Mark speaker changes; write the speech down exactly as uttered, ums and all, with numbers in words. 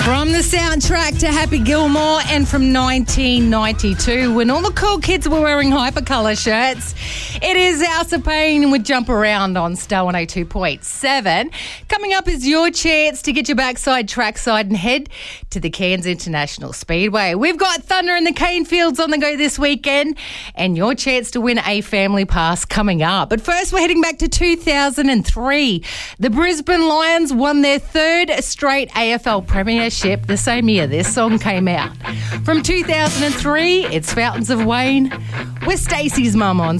Speaker 1: From the soundtrack to Happy Gilmore and from nineteen ninety-two, when all the cool kids were wearing hypercolour shirts, it is House of Pain with Jump Around on Star one oh two point seven. Coming up is your chance to get your backside trackside and head to the Cairns International Speedway. We've got Thunder and the Cane Fields on the go this weekend and your chance to win a family pass coming up. But first, we're heading back to two thousand three. The Brisbane Lions won their third straight A F L premiership the same year this song came out. From two thousand three, it's Fountains of Wayne with Stacey's mum on